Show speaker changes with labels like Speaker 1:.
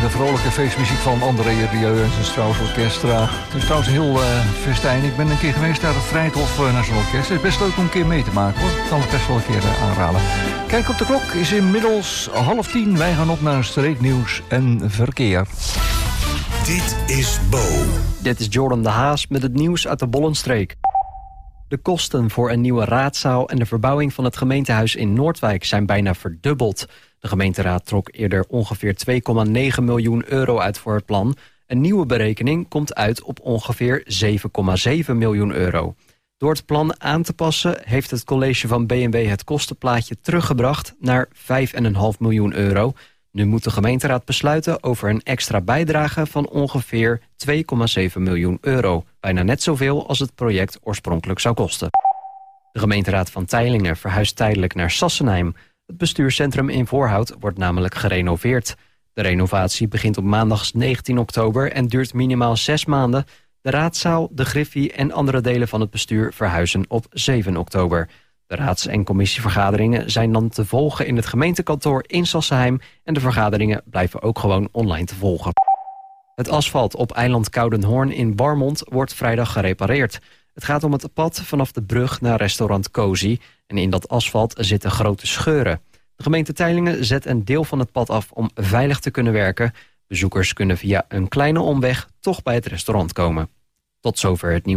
Speaker 1: de vrolijke feestmuziek van André Rieu en zijn Strauss Orchestra. Het is trouwens een heel festijn. Ik ben een keer geweest naar het Vrijthof naar zo'n orkest. Het is best leuk om een keer mee te maken, hoor. Ik kan het best wel een keer aanraden. Kijk op de klok, is inmiddels 9:30. Wij gaan op naar streeknieuws en verkeer.
Speaker 2: Dit is Bo.
Speaker 3: Dit is Jordan de Haas met het nieuws uit de Bollenstreek. De kosten voor een nieuwe raadzaal en de verbouwing van het gemeentehuis in Noordwijk zijn bijna verdubbeld. De gemeenteraad trok eerder ongeveer 2,9 miljoen euro uit voor het plan. Een nieuwe berekening komt uit op ongeveer 7,7 miljoen euro. Door het plan aan te passen heeft het college van B&W het kostenplaatje teruggebracht naar 5,5 miljoen euro. Nu moet de gemeenteraad besluiten over een extra bijdrage van ongeveer 2,7 miljoen euro. Bijna net zoveel als het project oorspronkelijk zou kosten. De gemeenteraad van Teylingen verhuist tijdelijk naar Sassenheim. Het bestuurscentrum in Voorhout wordt namelijk gerenoveerd. De renovatie begint op maandag 19 oktober en duurt minimaal 6 maanden. De raadzaal, de griffie en andere delen van het bestuur verhuizen op 7 oktober. De raads- en commissievergaderingen zijn dan te volgen in het gemeentekantoor in Sassenheim en de vergaderingen blijven ook gewoon online te volgen. Het asfalt op eiland Koudenhoorn in Warmond wordt vrijdag gerepareerd. Het gaat om het pad vanaf de brug naar restaurant Cozy en in dat asfalt zitten grote scheuren. De gemeente Teylingen zet een deel van het pad af om veilig te kunnen werken. Bezoekers kunnen via een kleine omweg toch bij het restaurant komen. Tot zover het nieuws.